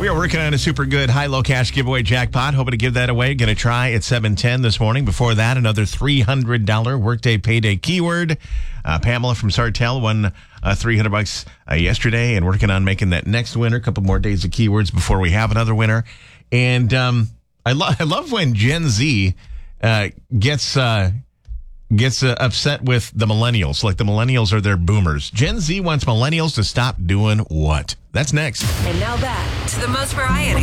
We are working on a super good high-low cash giveaway jackpot. Hoping to give that away. Going to try at 7:10 this morning. Before that, another $300 workday payday keyword. Pamela from Sartell won $300 yesterday, and working on making that next winner. A couple more days of keywords before we have another winner. And I love when Gen Z gets upset with the millennials. Like the millennials are their boomers. Gen Z wants millennials to stop doing what? That's next. And now back to the most variety.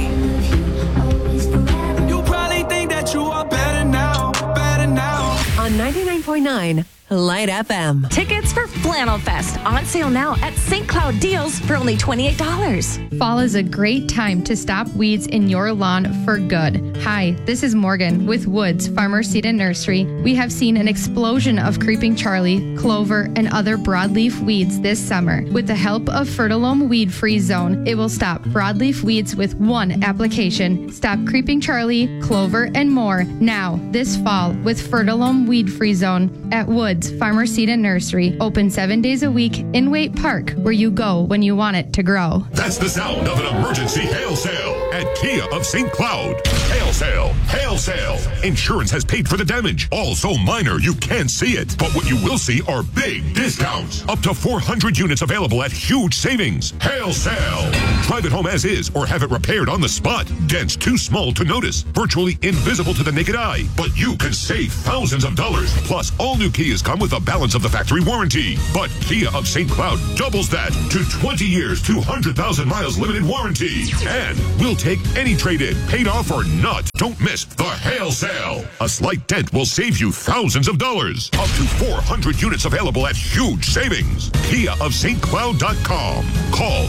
You probably think that you are better now. On 99.9 Light FM. Tickets for Flannel Fest on sale now at St. Cloud Deals for only $28. Fall is a great time to stop weeds in your lawn for good. Hi, this is Morgan with Woods Farmer Seed and Nursery. We have seen an explosion of creeping Charlie, clover, and other broadleaf weeds this summer. With the help of Fertilome Weed Free Zone, it will stop broadleaf weeds with one application. Stop creeping Charlie, clover, and more now this fall with Fertilome Weed Free Zone at Woods Farmer Seed and Nursery. Open 7 days a week in Waite Park, where you go when you want it to grow. That's the sound of an emergency hail sale at Kia of St. Cloud. Hail sale, hail sale. Insurance has paid for the damage. All so minor you can't see it. But what you will see are big discounts. Up to 400 units available at huge savings. Hail sale. Drive it home as is or have it repaired on the spot. Dents too small to notice. Virtually invisible to the naked eye. But you can save thousands of dollars. Plus, all new Kias come with a balance of the factory warranty. But Kia of St. Cloud doubles that to 20 years, 200,000 miles limited warranty. And we'll take any trade-in, paid off or not. Don't miss the hail sale. A slight dent will save you thousands of dollars. Up to 400 units available at huge savings. Kia of stcloud.com. Call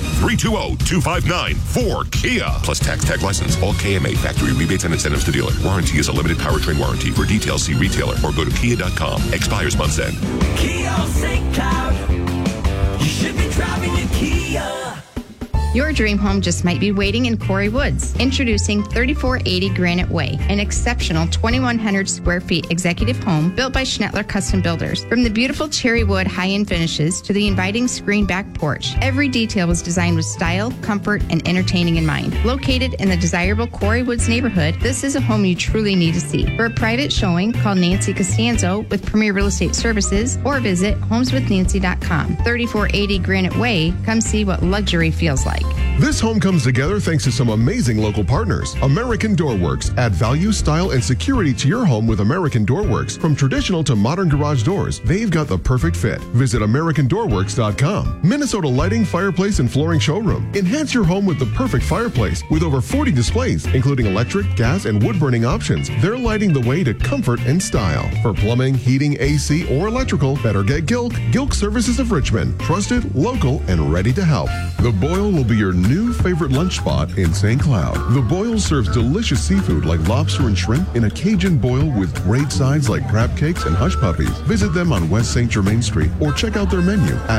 320-259-4KIA. Plus tax, tag license, all KMA factory rebates and incentives to dealer. Warranty is a limited powertrain warranty. For details, see retailer or go to kia.com. Expires month's end. Kia of St. Cloud. You should be driving a Kia. Your dream home just might be waiting in Quarry Woods. Introducing 3480 Granite Way, an exceptional 2,100 square feet executive home built by Schnettler Custom Builders. From the beautiful cherry wood high-end finishes to the inviting screen back porch, every detail was designed with style, comfort, and entertaining in mind. Located in the desirable Quarry Woods neighborhood, this is a home you truly need to see. For a private showing, call Nancy Costanzo with Premier Real Estate Services or visit homeswithnancy.com. 3480 Granite Way. Come see what luxury feels like. This home comes together thanks to some amazing local partners. American Door Works. Add value, style, and security to your home with American Door Works. From traditional to modern garage doors, they've got the perfect fit. Visit AmericanDoorWorks.com. Minnesota Lighting, Fireplace, and Flooring Showroom. Enhance your home with the perfect fireplace with over 40 displays, including electric, gas, and wood-burning options. They're lighting the way to comfort and style. For plumbing, heating, AC, or electrical, better get Gilk. Gilk Services of Richmond. Trusted, local, and ready to help. The Boil will be your new favorite lunch spot in St. Cloud. The Boil serves delicious seafood like lobster and shrimp in a Cajun boil with great sides like crab cakes and hush puppies. Visit them on West St. Germain Street or check out their menu at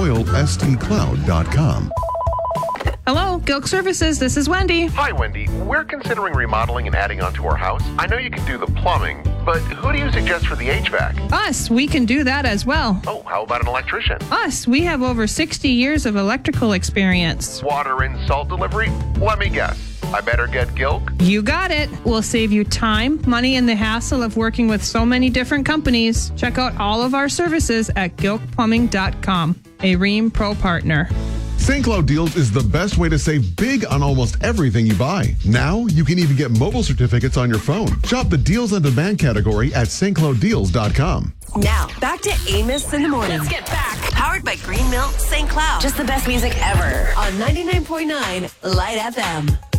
theboilstcloud.com. Hello, Gilk Services. This is Wendy. Hi, Wendy. We're considering remodeling and adding on to our house. I know you can do the plumbing, but who do you suggest for the HVAC? Us. We can do that as well. Oh, how about an electrician? Us. We have over 60 years of electrical experience. Water and salt delivery? Let me guess. I better get Gilk? You got it. We'll save you time, money, and the hassle of working with so many different companies. Check out all of our services at gilkplumbing.com, a Rheem Pro partner. St. Cloud Deals is the best way to save big on almost everything you buy. Now, you can even get mobile certificates on your phone. Shop the Deals on Demand category at stclouddeals.com. Now, back to Amos in the Morning. Let's get back. Powered by Green Milk St. Cloud. Just the best music ever. On 99.9 Light FM.